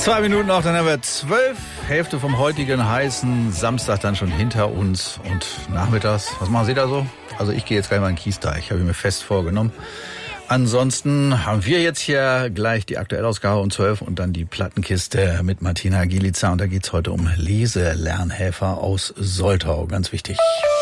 2 Minuten noch, dann haben wir 12. Hälfte vom heutigen heißen Samstag dann schon hinter uns. Und nachmittags, was machen Sie da so? Also ich gehe jetzt gleich mal in den Kiesteich, habe ich mir fest vorgenommen. Ansonsten haben wir jetzt hier gleich die Aktuellausgabe um 12 und dann die Plattenkiste mit Martina Gielica. Und da geht's heute um Leselernhelfer aus Soltau. Ganz wichtig.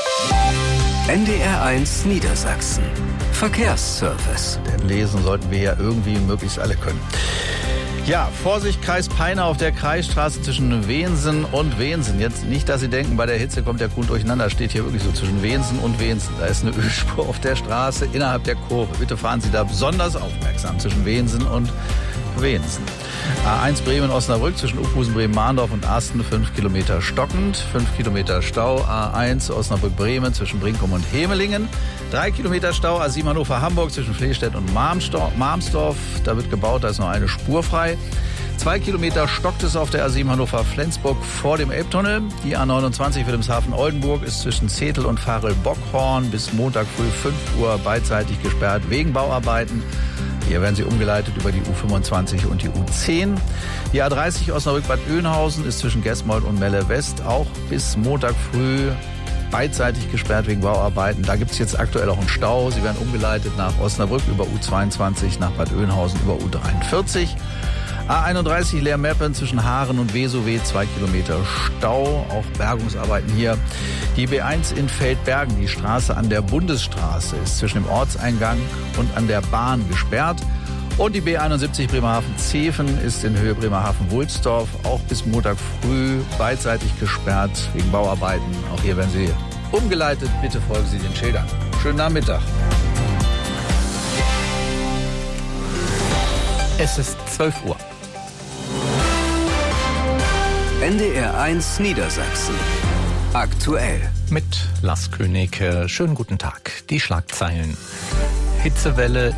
NDR1 Niedersachsen. Verkehrsservice. Denn lesen sollten wir ja irgendwie möglichst alle können. Ja, Vorsicht, Kreis Peine auf der Kreisstraße zwischen Wensen und Wensen. Jetzt nicht, dass Sie denken, bei der Hitze kommt der Kuhn durcheinander. Steht hier wirklich so zwischen Wensen und Wensen. Da ist eine Ölspur auf der Straße innerhalb der Kurve. Bitte fahren Sie da besonders aufmerksam zwischen Wensen und Wensen. A1 Bremen-Osnabrück zwischen Uphusen, Bremen-Mahndorf und Asten 5 Kilometer stockend, 5 Kilometer Stau. A1 Osnabrück-Bremen zwischen Brinkum und Hemelingen, 3 Kilometer Stau. A7 Hannover-Hamburg zwischen Flehstedt und Marmsdorf, da wird gebaut, da ist noch eine Spur frei. 2 Kilometer stockt es auf der A7 Hannover-Flensburg vor dem Elbtunnel. Die A29 Wilhelmshaven-Oldenburg ist zwischen Zetel und Varel-Bockhorn bis Montag früh 5 Uhr beidseitig gesperrt wegen Bauarbeiten. Hier werden sie umgeleitet über die U25 und die U10. Die A30 Osnabrück-Bad Oeynhausen ist zwischen Gesmold und Melle West auch bis Montag früh beidseitig gesperrt wegen Bauarbeiten. Da gibt es jetzt aktuell auch einen Stau. Sie werden umgeleitet nach Osnabrück über U22, nach Bad Oeynhausen über U43. A31 Leermeppen zwischen Haaren und Vesowe, 2 Kilometer Stau, auch Bergungsarbeiten hier. Die B1 in Feldbergen, die Straße an der Bundesstraße, ist zwischen dem Ortseingang und an der Bahn gesperrt. Und die B71 Bremerhaven-Zeven ist in Höhe Bremerhaven-Wulsdorf auch bis Montag früh beidseitig gesperrt wegen Bauarbeiten. Auch hier werden Sie umgeleitet. Bitte folgen Sie den Schildern. Schönen Nachmittag. Es ist 12 Uhr. NDR1 Niedersachsen. Aktuell. Mit Lars König. Schönen guten Tag. Die Schlagzeilen. Hitzewelle